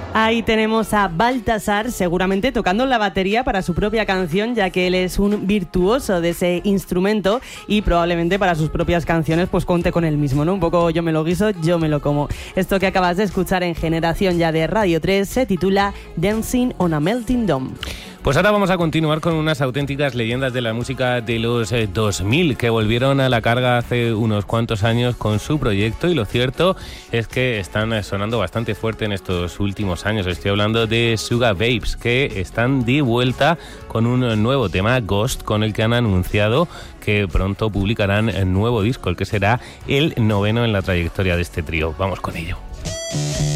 Ahí tenemos a Baltasar, seguramente tocando la batería para su propia canción, ya que él es un virtuoso de ese instrumento y probablemente para sus propias canciones pues cuente con él mismo, ¿no? Un poco yo me lo guiso, yo me lo como. Esto que acabas de escuchar en Generación Ya de Radio 3 se titula Dancing on a Melting Dome. Pues ahora vamos a continuar con unas auténticas leyendas de la música de los 2000 que volvieron a la carga hace unos cuantos años con su proyecto, y lo cierto es que están sonando bastante fuerte en estos últimos años. Estoy hablando de Sugababes, que están de vuelta con un nuevo tema, Ghost, con el que han anunciado que pronto publicarán el nuevo disco, el que será el 9º en la trayectoria de este trío. Vamos con ello.